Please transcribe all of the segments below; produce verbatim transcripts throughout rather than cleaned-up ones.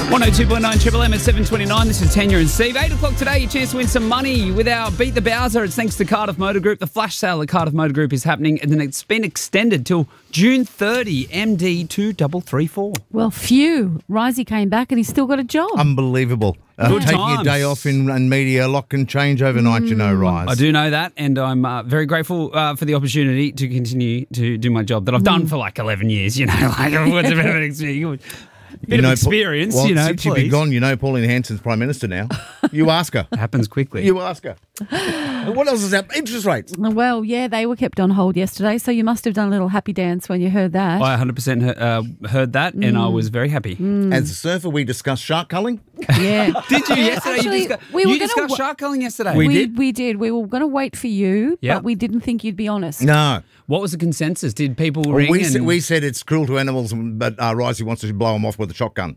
one oh two point nine Triple M at seven twenty-nine. This is Tanya and Steve. eight o'clock today, your chance to win some money with our Beat the Bowser. It's thanks to Cardiff Motor Group. The flash sale at Cardiff Motor Group is happening, and then it's been extended till June thirtieth, M D two three three four. Well, phew. Risey came back and he's still got a job. Unbelievable. Uh, Good taking times. a day off in, in media, a lot can change overnight, you know, Rise. I do know that, and I'm uh, very grateful uh, for the opportunity to continue to do my job that I've done for like eleven years, you know, like what's a bit of an experience. Bit You know, of experience, well, you know, since you've please. been gone, you know Pauline Hanson's Prime Minister now. You ask her. Happens quickly. You ask her. What else is that? Interest rates. Well, yeah, they were kept on hold yesterday, so you must have done a little happy dance when you heard that. I one hundred percent he- uh, heard that, and I was very happy. As a surfer, we discussed shark culling. Yeah. Did you yesterday? Actually, you discuss- we were you gonna discussed wa- shark culling yesterday. We we, did? we did. We were going to wait for you, Yep. but we didn't think you'd be honest. No. What was the consensus? Did people ring? We, and... said, we said it's cruel to animals, but uh, Risey wants to blow them off with a shotgun.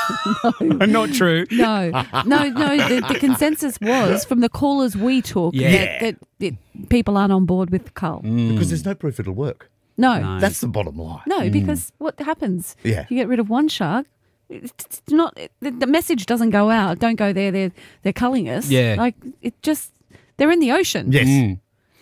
Not true. No, no, no. The, the consensus was from the callers we took Yeah. that, that, that people aren't on board with the cull. Because there's no proof it'll work. No, No. no, That's the bottom line. because what happens? Yeah. You get rid of one shark. It's not the, the message doesn't go out. Don't go there. They're they're culling us. Yeah. like it just they're in the ocean. Yes. Mm.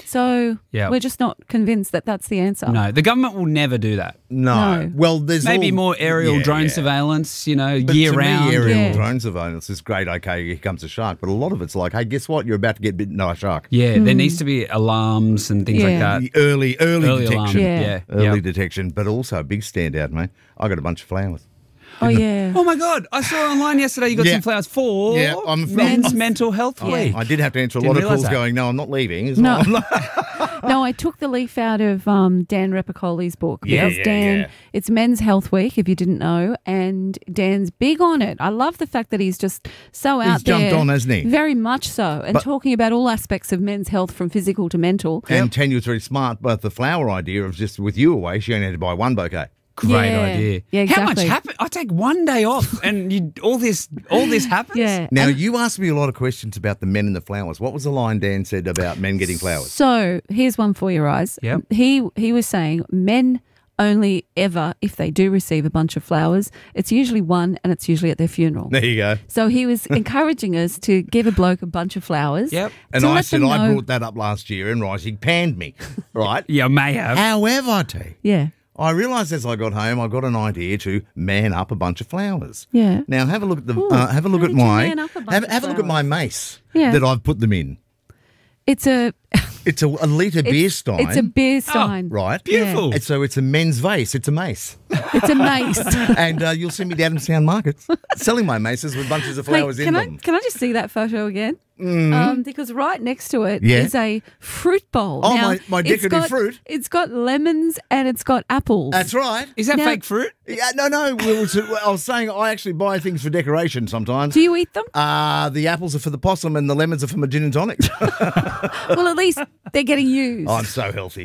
So Yeah. we're just not convinced that that's the answer. No, the government will never do that. No. No. Well, there's Maybe all- more aerial Yeah, drone yeah. surveillance, you know, But year to round. Me, aerial Yeah. drone surveillance is great. Okay, here comes a shark, but a lot of it's like, hey, guess what? You're about to get bitten by a shark. Yeah, there needs to be alarms and things like Yeah. that. The early, early, Early detection. alarm. Yeah. Yeah. Early yeah. detection, but also a big standout, mate. I got a bunch of flowers. Oh yeah. Oh my God! I saw online yesterday you got Yeah. some flowers for Yeah, I'm from- Men's Mental Health Yeah. Week. I did have to answer a Didn't lot of realise calls that. going, no, I'm not leaving. It's No. not- I'm not- No, I took the leaf out of um, Dan Repicoli's book Yeah, because yeah, Dan, yeah. it's Men's Health Week, if you didn't know, and Dan's big on it. I love the fact that he's just so out He's jumped there. on, hasn't he? Very much so, and But- talking about all aspects of men's health from physical to mental. And Tanya was very smart, but the flower idea of just with you away, she only had to buy one bouquet. Great Yeah. idea. Yeah, How much exactly. happen? I take one day off, and you, all this, all this happens. Yeah. Now, And you asked me a lot of questions about the men and the flowers. What was the line Dan said about men getting flowers? So here's one for your eyes. Yep. He he was saying men only ever, if they do receive a bunch of flowers, it's usually one and it's usually at their funeral. There you go. So he was encouraging us to give a bloke a bunch of flowers. Yep. And to I let said them I know- brought that up last year, and Risey panned me, right? Yeah, I may have. However, I tell you, Yeah. I realised as I got home, I got an idea to man up a bunch of flowers. Yeah. Now have a look at the Ooh, uh, have a look how at did you my man up a bunch have, of have a look at my flowers? mace Yeah. that I've put them in. It's a It's a, a litre beer it's, stein, it's a beer stein. right? Beautiful. And so it's a men's vase. It's a mace, It's a mace. and uh, you'll see me down in Sound Markets selling my maces with bunches of Hey, flowers can in I them. can I just see that photo again? Um, because right next to it is Yeah. a fruit bowl. Oh, Now, my- my it's decorative got- fruit. It's got lemons and it's got apples. That's right. Is that Now- fake fruit? Yeah, no, no. we was- I was saying I actually buy things for decoration sometimes. Do you eat them? Uh, the apples are for the possum and the lemons are for my gin and tonic. Well, at least they're getting used. I'm so healthy.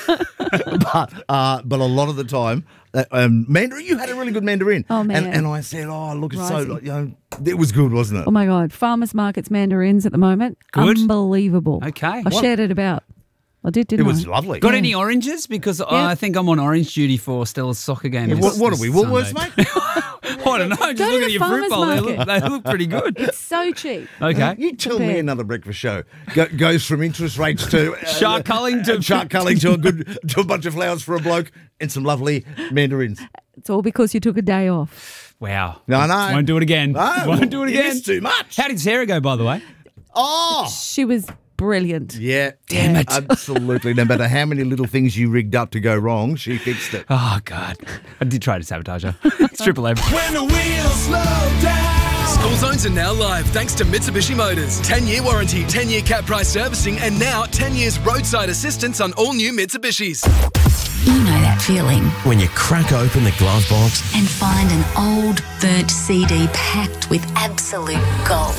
but uh, but a lot of the time, uh, um, Mandarin, you had a really good Mandarin. Oh, man. And, and I said, oh, look, it's so, Rising. you know, it was good, wasn't it? Oh my God, farmers markets mandarins at the moment. Good. Unbelievable. Okay. I What- shared it about. I did, It didn't was I? lovely. Got any oranges? Because Yeah. I think I'm on orange duty for Stella's soccer game. Yeah, this- what, what are this we, Woolworths, Sunday. mate? I don't know. Just Go to look the at your fruit farmer's bowl. They look, market. they look pretty good. It's so cheap. Okay. You tell me Compared. another breakfast show Go, goes from interest rates to uh, Shark culling to shark culling to a good to a bunch of flowers for a bloke and some lovely mandarins. It's all because you took a day off. Wow. No, no. Won't do it again. No, Won't do it it again. is too much. How did Sarah go, by the way? Oh, She was brilliant. yeah, Damn it. absolutely. No matter how many little things you rigged up to go wrong, she fixed it. Oh, God. I did try to sabotage her. It's Triple M. When the wheels slow down. School zones are now live thanks to Mitsubishi Motors. ten-year warranty, ten-year cap price servicing, and now ten years roadside assistance on all new Mitsubishis. You know that feeling When you crack open the glove box, and find an old, burnt C D packed with absolute gold.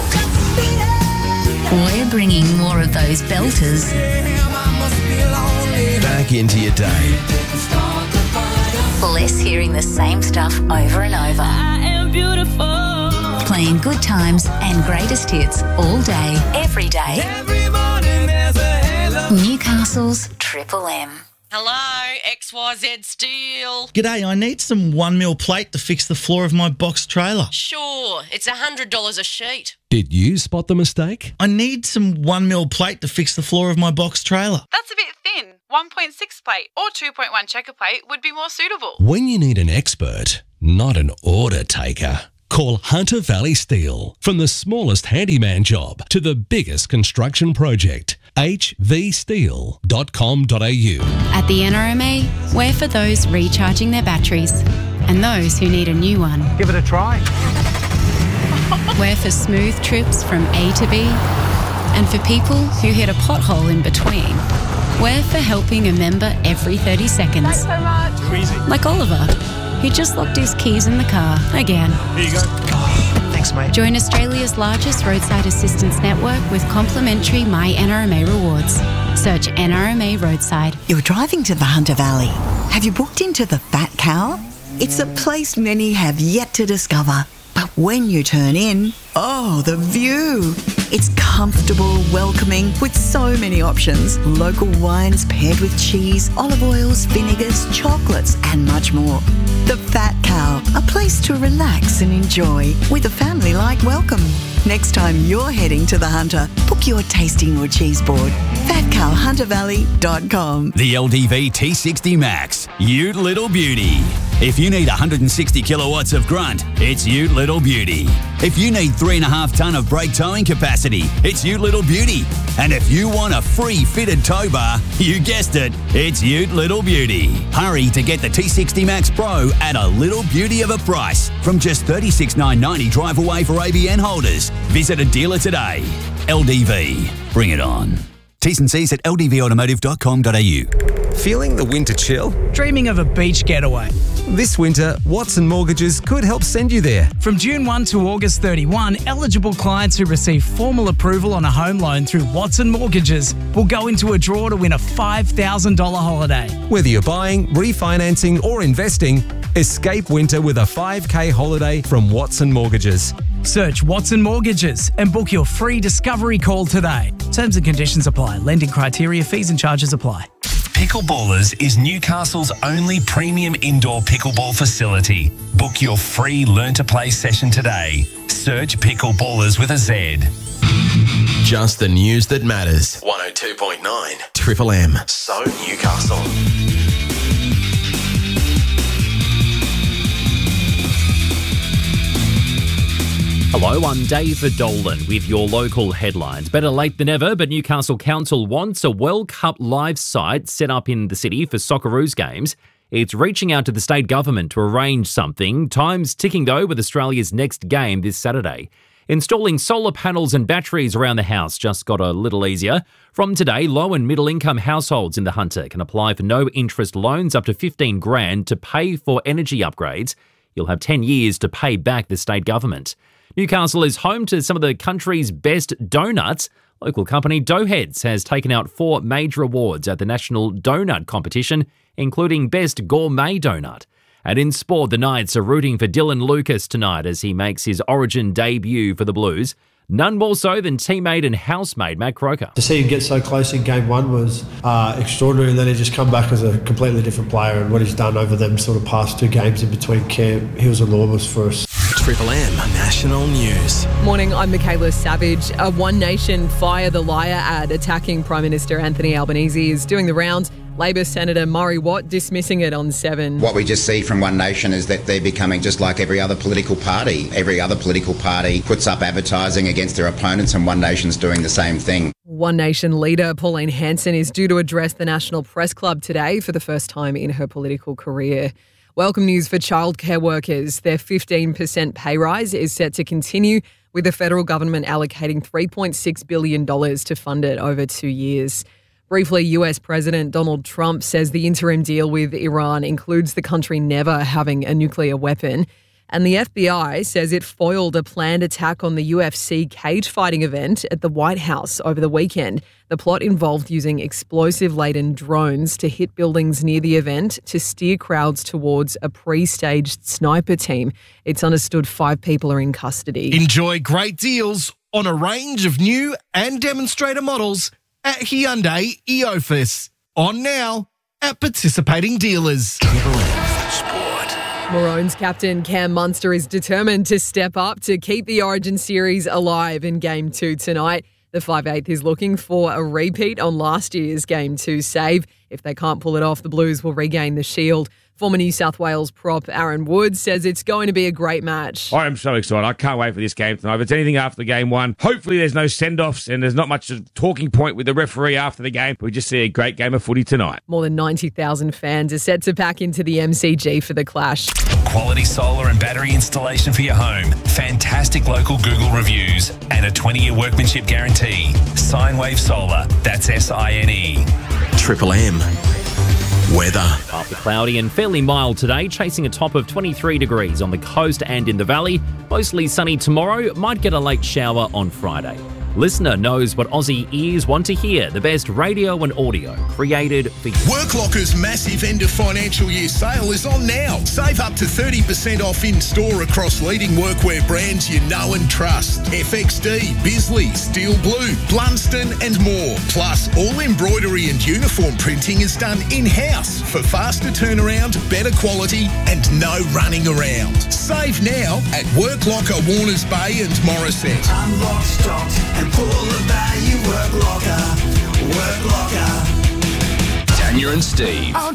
We're bringing more of those belters back into your day. less hearing the same stuff over and over. I am beautiful. Playing good times and greatest hits all day, every day. Every morning there's a halo. Newcastle's Triple M. Hello, X Y Z Steel. G'day, I need some one mil plate to fix the floor of my box trailer. Sure, it's one hundred dollars a sheet. Did you spot the mistake? I need some one mil plate to fix the floor of my box trailer. That's a bit thin. one point six plate or two point one checker plate would be more suitable. When you need an expert, not an order taker, call Hunter Valley Steel. From the smallest handyman job to the biggest construction project, h v steel dot com dot a u. At the N R M A, we're for those recharging their batteries and those who need a new one. Give it a try. We're for smooth trips from A to B and for people who hit a pothole in between. We're for helping a member every thirty seconds. Thanks so much. Too easy. Like Oliver, who just locked his keys in the car again. Here you go. Thanks, mate. Join Australia's largest roadside assistance network with complimentary My N R M A rewards. Search N R M A Roadside. You're driving to the Hunter Valley. Have you booked into the Fat Cow? It's a place many have yet to discover. But when you turn in, oh, the view. It's comfortable, welcoming, with so many options. Local wines paired with cheese, olive oils, vinegars, chocolates, and much more. The Fat Cow, a place to relax and enjoy with a family-like welcome. Next time you're heading to the Hunter, book your tasting or cheese board. fat cow hunter valley dot com. The L D V T sixty Max, Ute Little Beauty. If you need one hundred sixty kilowatts of grunt, it's Ute Little Beauty. If you need three and a half tonne of brake towing capacity, it's Ute Little Beauty. And if you want a free fitted tow bar, you guessed it, it's Ute Little Beauty. Hurry to get the T sixty Max Pro at a little beauty of a price from just thirty-six thousand nine hundred ninety drive away for A B N holders. Visit a dealer today. L D V, bring it on. T's and C's at l d v automotive dot com dot a u. Feeling the winter chill? Dreaming of a beach getaway? This winter, Watson Mortgages could help send you there. From June first to August thirty-first, eligible clients who receive formal approval on a home loan through Watson Mortgages will go into a draw to win a five thousand dollars holiday. Whether you're buying, refinancing or investing, escape winter with a five K holiday from Watson Mortgages. Search Watson Mortgages and book your free discovery call today. Terms and conditions apply. Lending criteria, fees and charges apply. Pickleballers is Newcastle's only premium indoor pickleball facility. Book your free Learn to Play session today. Search Pickleballers with a Z. Just the news that matters. one oh two point nine Triple M. So Newcastle. Hello, I'm David Dolan with your local headlines. Better late than ever, but Newcastle Council wants a World Cup live site set up in the city for Socceroos games. It's reaching out to the state government to arrange something. Time's ticking though with Australia's next game this Saturday. Installing solar panels and batteries around the house just got a little easier. From today, low and middle income households in the Hunter can apply for no interest loans up to fifteen grand to pay for energy upgrades. You'll have ten years to pay back the state government. Newcastle is home to some of the country's best donuts. Local company Doughheads has taken out four major awards at the National Donut Competition, including Best Gourmet Donut. And in sport, the Knights are rooting for Dylan Lucas tonight as he makes his Origin debut for the Blues. None more so than teammate and housemate Matt Croker. To see him get so close in game one was uh, extraordinary, and then he just come back as a completely different player, and what he's done over them sort of past two games in between camp, he was enormous for us. Triple M National News. Morning, I'm Michaela Savage. A One Nation Fire the Liar ad attacking Prime Minister Anthony Albanese is doing the rounds. Labor Senator Murray Watt dismissing it on Seven. What we just see from One Nation is that they're becoming just like every other political party. Every other political party puts up advertising against their opponents, and One Nation's doing the same thing. One Nation leader Pauline Hanson is due to address the National Press Club today for the first time in her political career. Welcome news for childcare workers. Their fifteen percent pay rise is set to continue, with the federal government allocating three point six billion dollars to fund it over two years. Briefly, U S President Donald Trump says the interim deal with Iran includes the country never having a nuclear weapon. And the F B I says it foiled a planned attack on the U F C cage fighting event at the White House over the weekend. The plot involved using explosive-laden drones to hit buildings near the event to steer crowds towards a pre-staged sniper team. It's understood five people are in custody. Enjoy great deals on a range of new and demonstrator models at Hyundai Eofus. On now at participating dealers. Maroons captain Cam Munster is determined to step up to keep the Origin series alive in Game two tonight. The five eighth is looking for a repeat on last year's Game two save. If they can't pull it off, the Blues will regain the shield. Former New South Wales prop Aaron Woods says it's going to be a great match. I am so excited. I can't wait for this game tonight. If it's anything after game one, hopefully there's no send-offs and there's not much of a talking point with the referee after the game. We just see a great game of footy tonight. More than ninety thousand fans are set to pack into the M C G for the clash. Quality solar and battery installation for your home. Fantastic local Google reviews and a twenty-year workmanship guarantee. Sinewave Solar. That's S I N E. Triple M. Weather. Partly cloudy and fairly mild today, chasing a top of twenty-three degrees on the coast and in the valley. Mostly sunny tomorrow, might get a late shower on Friday. Listener knows what Aussie ears want to hear. The best radio and audio created for you. Worklocker's massive end of financial year sale is on now. Save up to thirty percent off in-store across leading workwear brands you know and trust. F X D, Bisley, Steel Blue, Blunston and more. Plus, all embroidery and uniform printing is done in-house for faster turnaround, better quality and no running around. Save now at Worklocker, Warners Bay and Morisset. Unlock, stocked and full of value. Work Locker, Work Locker. Tanya and Steve.